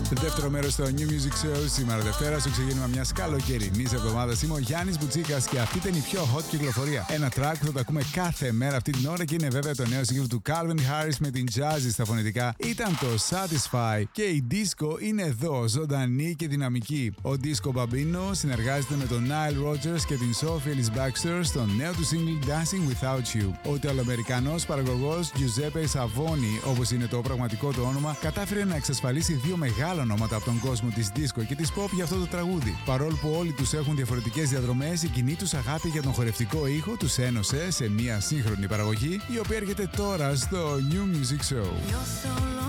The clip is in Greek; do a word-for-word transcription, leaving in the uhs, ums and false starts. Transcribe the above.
Δεύτερο μέρος στο New Music Show. Σήμερα Δευτέρα, στο ξεκίνημα μιας καλοκαιρινής εβδομάδας. Είμαι ο Γιάννης Μπουτσίκας και αυτή ήταν η πιο hot κυκλοφορία. Ένα track που θα το ακούμε κάθε μέρα αυτή την ώρα και είναι βέβαια το νέο single του Calvin Harris με την Jazzy στα φωνητικά. Ήταν το Satisfy και η disco είναι εδώ, ζωντανή και δυναμική. Ο Disco Bambino συνεργάζεται με τον Nile Rodgers και την Sophie Ellis Bextor στο νέο του single Dancing Without You. Ο Ιταλοαμερικανός παραγωγός Giuseppe Savoni, όπως είναι το πραγματικό του όνομα, κατάφερε να εξασφαλίσει δύο μεγάλα ονόματα από τον κόσμο της disco και της pop για αυτό το τραγούδι. Παρόλο που όλοι τους έχουν διαφορετικές διαδρομές, η κοινή τους αγάπη για τον χορευτικό ήχο τους ένωσε σε μια σύγχρονη παραγωγή, η οποία έρχεται τώρα στο New Music Show.